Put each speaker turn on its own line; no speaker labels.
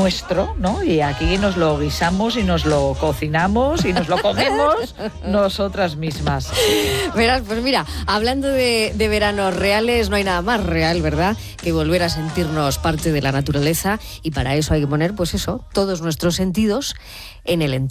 nuestro, ¿no? Y aquí nos lo guisamos y nos lo cocinamos y nos lo comemos nosotras mismas.
Verás, pues mira, hablando de veranos reales, no hay nada más real, ¿verdad?, que volver a sentirnos parte de la naturaleza, y para eso hay que poner, pues eso, todos nuestros sentidos en el entorno.